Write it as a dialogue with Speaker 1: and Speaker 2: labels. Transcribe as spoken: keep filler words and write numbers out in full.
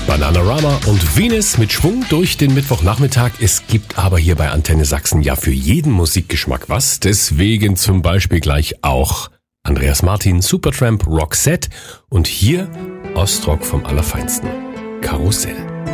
Speaker 1: Bananarama und Venus mit Schwung durch den Mittwochnachmittag. Es gibt aber hier bei Antenne Sachsen ja für jeden Musikgeschmack was. Deswegen zum Beispiel gleich auch Andreas Martin, Supertramp, Roxette und hier Ostrock vom Allerfeinsten. Karussell.